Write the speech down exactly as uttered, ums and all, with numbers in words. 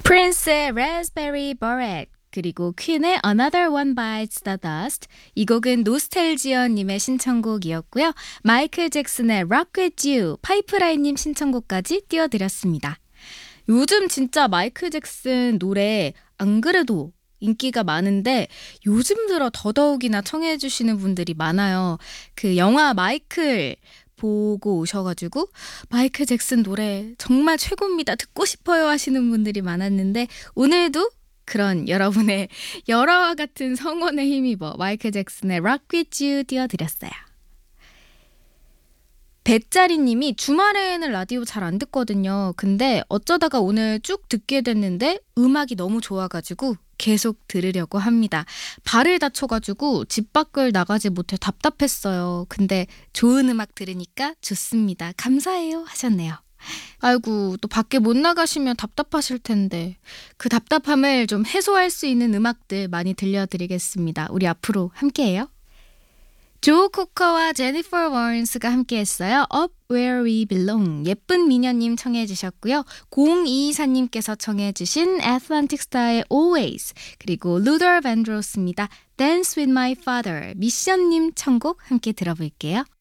프린스의 Raspberry Beret 그리고 퀸의 Another One Bites the Dust 이 곡은 노스텔지어님의 신청곡이었고요. 마이클 잭슨의 Rock With You 파이프라인님 신청곡까지 띄워드렸습니다. 요즘 진짜 마이클 잭슨 노래 안 그래도 인기가 많은데 요즘 들어 더더욱이나 청해 주시는 분들이 많아요. 그 영화 마이클 보고 오셔가지고 마이클 잭슨 노래 정말 최고입니다. 듣고 싶어요 하시는 분들이 많았는데 오늘도 그런 여러분의 열화와 같은 성원에 힘입어 마이클 잭슨의 Rock With You 띄워드렸어요. 배짜리님이 주말에는 라디오 잘 안 듣거든요. 근데 어쩌다가 오늘 쭉 듣게 됐는데 음악이 너무 좋아가지고 계속 들으려고 합니다. 발을 다쳐가지고 집 밖을 나가지 못해 답답했어요. 근데 좋은 음악 들으니까 좋습니다. 감사해요 하셨네요. 아이고 또 밖에 못 나가시면 답답하실 텐데 그 답답함을 좀 해소할 수 있는 음악들 많이 들려드리겠습니다. 우리 앞으로 함께해요. 조 코커와 제니퍼 워런스가 함께했어요. Up Where We Belong 예쁜 미녀님 청해 주셨고요. 공이이사님께서 청해 주신 Atlantic Star의 Always 그리고 루더 밴드로스입니다. Dance With My Father 미션님 청곡 함께 들어볼게요.